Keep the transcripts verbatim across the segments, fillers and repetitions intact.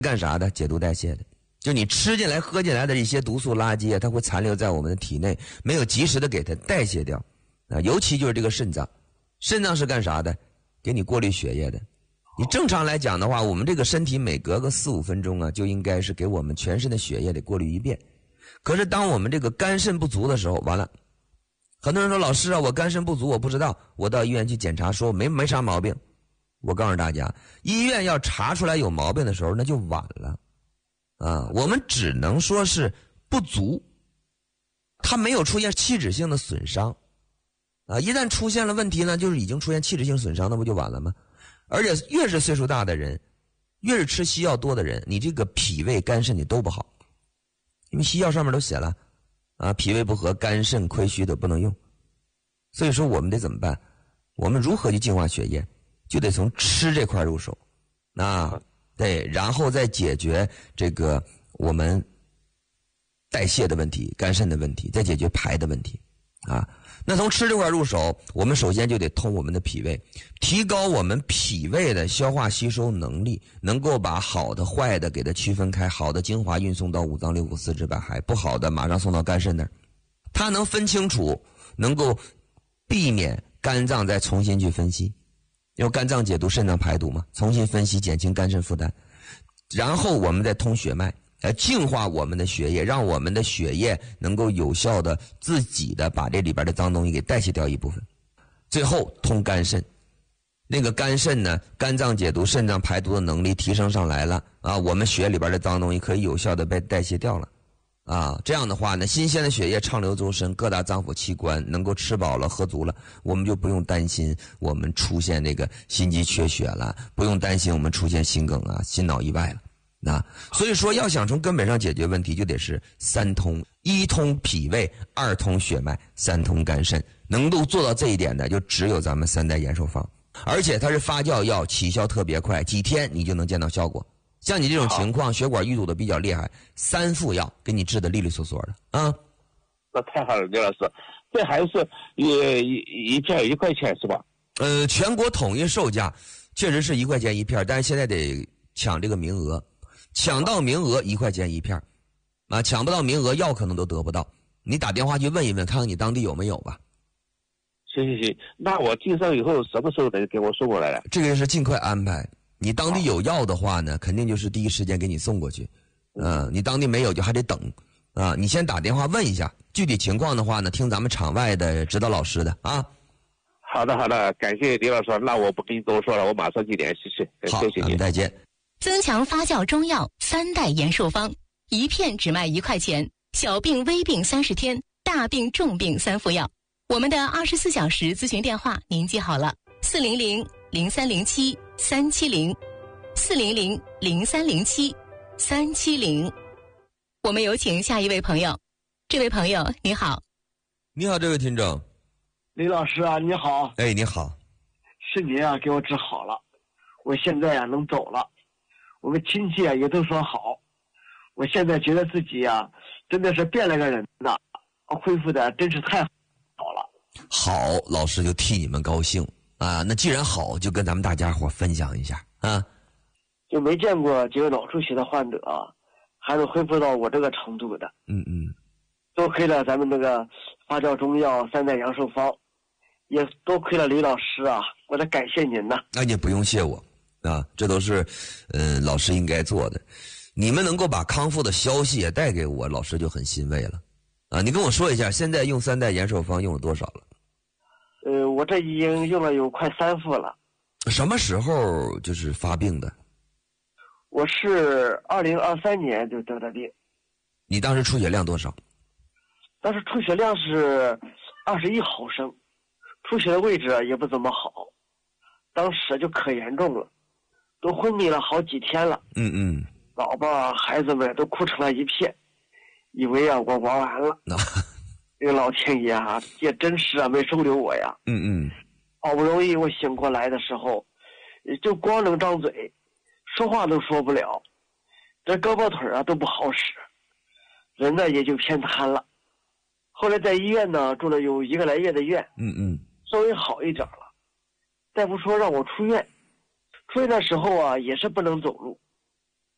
干啥的？解毒代谢的。就你吃进来、喝进来的一些毒素垃圾啊，它会残留在我们的体内，没有及时的给它代谢掉啊。尤其就是这个肾脏，肾脏是干啥的？给你过滤血液的。你正常来讲的话，我们这个身体每隔个四五分钟啊，就应该是给我们全身的血液得过滤一遍。可是当我们这个肝肾不足的时候，完了，很多人说老师啊，我肝肾不足，我不知道，我到医院去检查说没没啥毛病。我告诉大家，医院要查出来有毛病的时候，那就晚了。啊，我们只能说是不足，它没有出现器质性的损伤，啊，一旦出现了问题呢，就是已经出现器质性损伤，那不就晚了吗？而且越是岁数大的人，越是吃西药多的人，你这个脾胃肝肾你都不好，因为西药上面都写了，啊，脾胃不和，肝肾亏虚的不能用。所以说我们得怎么办？我们如何去净化血液，就得从吃这块入手，啊。对，然后再解决这个我们代谢的问题、肝肾的问题，再解决排的问题啊。那从吃这块入手，我们首先就得通我们的脾胃，提高我们脾胃的消化吸收能力，能够把好的坏的给它区分开，好的精华运送到五脏六腑四肢百骸，不好的马上送到肝肾那儿，它能分清楚，能够避免肝脏再重新去分析。因为肝脏解毒，肾脏排毒嘛，重新分析，减轻肝肾负担，然后我们再通血脉，来净化我们的血液，让我们的血液能够有效的自己的把这里边的脏东西给代谢掉一部分，最后通肝肾。那个肝肾呢，肝脏解毒，肾脏排毒的能力提升上来了啊，我们血里边的脏东西可以有效的被代谢掉了。啊，这样的话呢，新鲜的血液畅流周身，各大脏腑器官能够吃饱了喝足了，我们就不用担心我们出现那个心肌缺血了，不用担心我们出现心梗啊、心脑意外了。那所以说，要想从根本上解决问题，就得是三通：一通脾胃，二通血脉，三通肝肾。能够做到这一点的，就只有咱们三代延寿方，而且它是发酵药，起效特别快，几天你就能见到效果。像你这种情况，血管淤堵的比较厉害，三副药给你治的利利索索的啊。 那太好了，刘老师，这还是一一一片一块钱是吧？ 呃，全国统一售价确实是一块钱一片，但是现在得抢这个名额，抢到名额一块钱一片，啊，抢不到名额药可能都得不到。你打电话去问一问，看看你当地有没有吧。 行行行，那我订上以后什么时候能给我送过来呀？ 这个是尽快安排。你当地有药的话呢，肯定就是第一时间给你送过去。嗯、呃，你当地没有就还得等。啊，你先打电话问一下具体情况的话呢，听咱们场外的指导老师的啊。 好的好的，感谢李老师，那我不跟你多说了，我马上去联系去。 好， 谢谢你， 再见。 增强发酵中药三代延寿方，一片只卖一块钱，小病微病三十天，大病重病三副药。我们的二十四小时咨询电话您记好了：四零零零三零七三七零，四零零零三零七三七零。我们有请下一位朋友。这位朋友你好。 你好，这位听众。 李老师啊，你好。 哎，你好。 是您啊，给我治好了，我现在啊能走了。我们亲戚啊也都说好，我现在觉得自己啊真的是变了个人呐，恢复的真是太好了。 好，老师就替你们高兴啊。那既然好，就跟咱们大家伙分享一下啊。 就没见过几个脑出血的患者啊还能恢复到我这个程度的。 嗯嗯。 多亏了咱们这个发酵中药三代阳寿方，也多亏了李老师啊，我得感谢您呐。 那也不用谢我啊，这都是嗯、呃、老师应该做的。你们能够把康复的消息也带给我，老师就很欣慰了啊。你跟我说一下，现在用三代延寿方用了多少了？ 呃，我这已经用了有快三副了。 什么时候就是发病的？ 我是二零二三年就得的病。 你当时出血量多少？ 当时出血量是二十一毫升，出血的位置也不怎么好，当时就可严重了，都昏迷了好几天了。 嗯嗯。 老婆孩子们都哭成了一片，以为啊我玩完了。这个老天爷啊，也真是啊没收留我呀。 嗯嗯。 好不容易我醒过来的时候，就光能张嘴，说话都说不了，这胳膊腿啊都不好使，人呢也就偏瘫了。后来在医院呢住了有一个来月的院， 嗯嗯， 稍微好一点了。大夫说让我出院，出院的时候啊也是不能走路，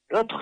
这腿